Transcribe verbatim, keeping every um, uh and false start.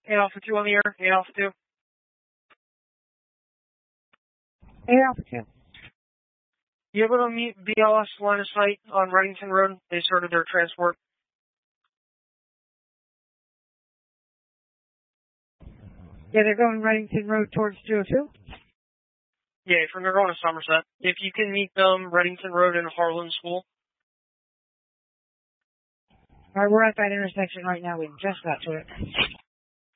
eight Alpha two on the air, eight Alpha two. eight Alpha two. You able to meet B L S line of sight on Reddington Road? They started their transport. Yeah, they're going Reddington Road towards two oh two? Yeah, from they're going to Somerset. If you can meet them, Reddington Road and Harlan School. Alright, we're at that intersection right now. We just got to it.